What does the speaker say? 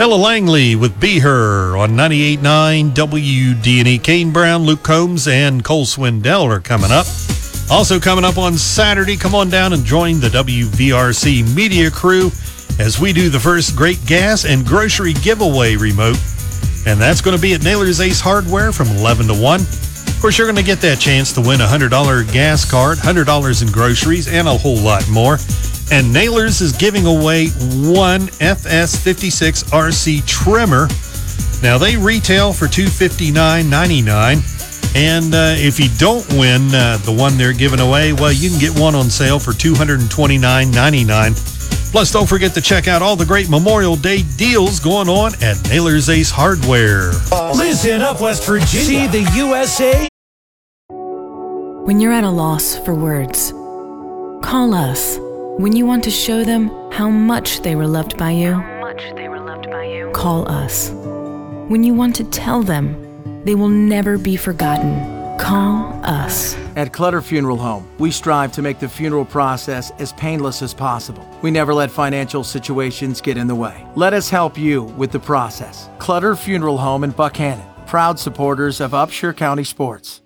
Ella Langley with Be Her on 98.9 WDNE. Kane Brown, Luke Combs, and Cole Swindell are coming up. Also coming up on Saturday, come on down and join the WVRC media crew as we do the first Great Gas and Grocery Giveaway remote. And that's going to be at Naylor's Ace Hardware from 11 to 1. Of course, you're going to get that chance to win a $100 gas card, $100 in groceries, and a whole lot more. And Naylor's is giving away one FS56 RC trimmer. Now, they retail for $259.99. And if you don't win the one they're giving away, well, you can get one on sale for $229.99. Plus, don't forget to check out all the great Memorial Day deals going on at Naylor's Ace Hardware. Listen up, West Virginia. See the USA. When you're at a loss for words, call us. When you want to show them how much they were loved by you, call us. When you want to tell them they will never be forgotten, call us. At Clutter Funeral Home, we strive to make the funeral process as painless as possible. We never let financial situations get in the way. Let us help you with the process. Clutter Funeral Home in Buckhannon, proud supporters of Upshur County sports.